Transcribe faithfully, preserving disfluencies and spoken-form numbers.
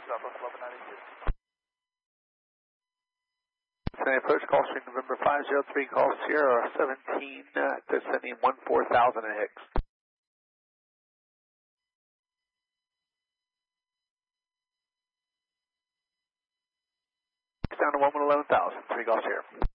Southwest eleven ninety-two. Cincinnati approach, call stream November five zero three, call Sierra seventeen, uh, descending one four thousand at Hicks. Down to one one eleven thousand, three call Sierra.